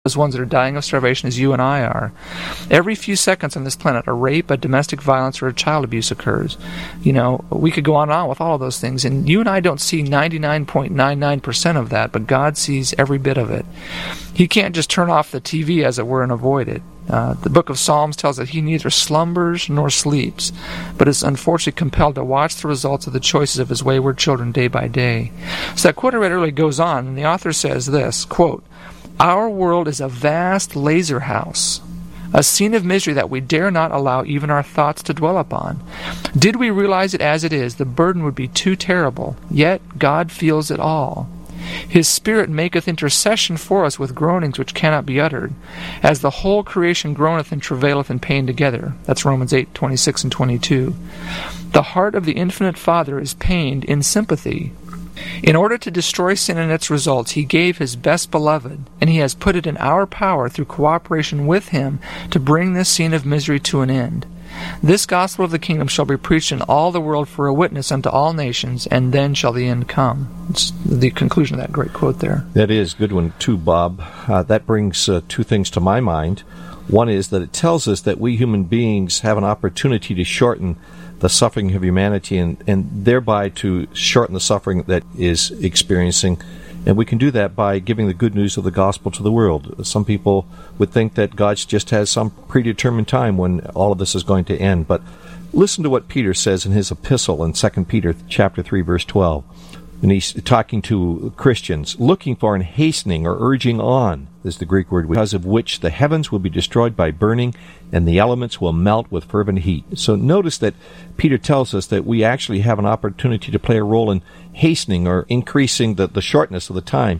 those ones that are dying of starvation as you and I are. Every few seconds on this planet, a rape, a domestic violence, or a child abuse occurs. We could go on and on with all of those things, and you and I don't see 99.99% of that, but God sees every bit of it. He can't just turn off the TV, as it were, and avoid it. The book of Psalms tells that he neither slumbers nor sleeps, but is unfortunately compelled to watch the results of the choices of his wayward children day by day. So that quote I read earlier goes on, and the author says this, quote, "Our world is a vast laser house, a scene of misery that we dare not allow even our thoughts to dwell upon. Did we realize it as it is, the burden would be too terrible, yet God feels it all. His Spirit maketh intercession for us with groanings which cannot be uttered, as the whole creation groaneth and travaileth in pain together." That's Romans 8:26 and 22. The heart of the infinite Father is pained in sympathy. In order to destroy sin and its results, he gave his best beloved, and he has put it in our power through cooperation with him to bring this scene of misery to an end. This gospel of the kingdom shall be preached in all the world for a witness unto all nations, and then shall the end come. It's the conclusion of that great quote there. That is a good one too, Bob. That brings two things to my mind. One is that it tells us that we human beings have an opportunity to shorten the suffering of humanity and thereby to shorten the suffering that is experiencing. And we can do that by giving the good news of the gospel to the world. Some people would think that God just has some predetermined time when all of this is going to end. But listen to what Peter says in his epistle in 2 Peter chapter 3, verse 12. And he's talking to Christians, looking for and hastening or urging on, is the Greek word, because of which the heavens will be destroyed by burning and the elements will melt with fervent heat. So notice that Peter tells us that we actually have an opportunity to play a role in hastening or increasing the shortness of the time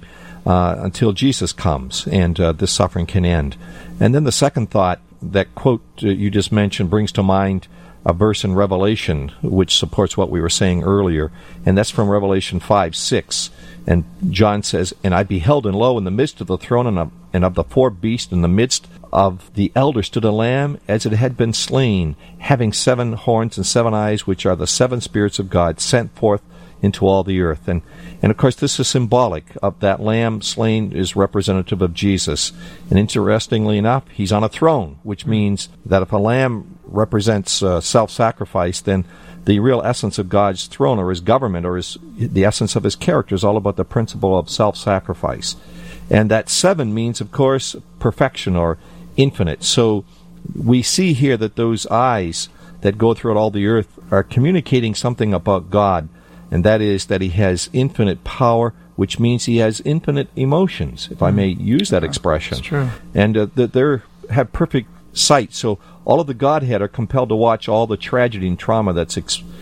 until Jesus comes and this suffering can end. And then the second thought, that quote you just mentioned, brings to mind a verse in Revelation which supports what we were saying earlier, and that's from Revelation 5:6. And John says, "And I beheld, and lo, in the midst of the throne and of the four beasts, in the midst of the elder stood a lamb, as it had been slain, having 7 horns and 7 eyes, which are the 7 spirits of God, sent forth into all the earth." And of course, this is symbolic of that lamb slain is representative of Jesus. And interestingly enough, he's on a throne, which means that if a lamb represents self-sacrifice, then the real essence of God's throne or his government or the essence of his character is all about the principle of self-sacrifice. And that 7 means, of course, perfection or infinite. So we see here that those eyes that go throughout all the earth are communicating something about God, and that is that he has infinite power, which means he has infinite emotions, if I may use that expression. That's true. And that they have perfect sight. So all of the Godhead are compelled to watch all the tragedy and trauma that's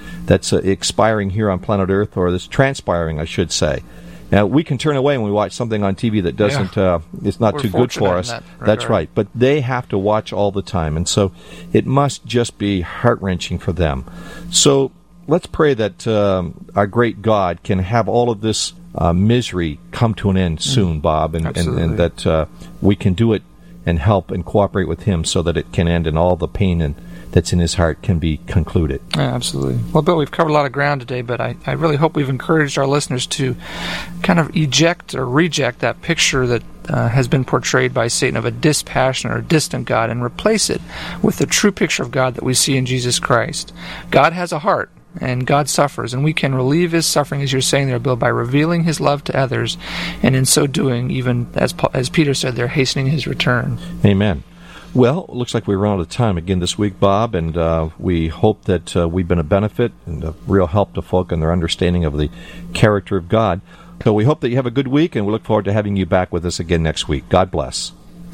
expiring here on planet Earth, or that's transpiring, I should say. Now, we can turn away when we watch something on TV that doesn't, it's not too good for us. That's right. But they have to watch all the time. And so it must just be heart-wrenching for them. So let's pray that our great God can have all of this misery come to an end soon, Bob, and that we can do it and help and cooperate with him so that it can end and all the pain that's in his heart can be concluded. Yeah, absolutely. Well, Bill, we've covered a lot of ground today, but I really hope we've encouraged our listeners to kind of eject or reject that picture that has been portrayed by Satan of a dispassionate or distant God and replace it with the true picture of God that we see in Jesus Christ. God has a heart, and God suffers, and we can relieve his suffering, as you're saying there, Bill, by revealing his love to others, and in so doing, even as Peter said, they're hastening his return. Amen. Well, it looks like we're out of time again this week, Bob, and we hope that we've been a benefit and a real help to folk in their understanding of the character of God. So we hope that you have a good week, and we look forward to having you back with us again next week. God bless.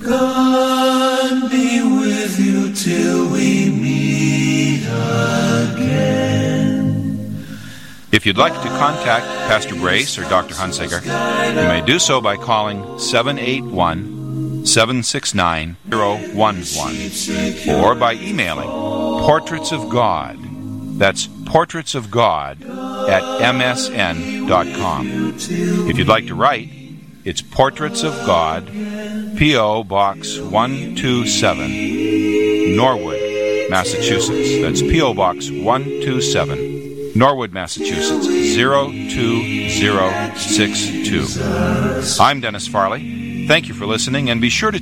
God be with you till we meet again. If you'd like to contact Pastor Brace or Dr. Hunsaker, you may do so by calling 781-769-011 or by emailing Portraits of God. That's Portraits of God at msn.com. If you'd like to write, it's Portraits of God, P.O. Box 127, Norwood, Massachusetts. That's P.O. Box 127, Norwood, Massachusetts, 02062. I'm Dennis Farley. Thank you for listening, and be sure to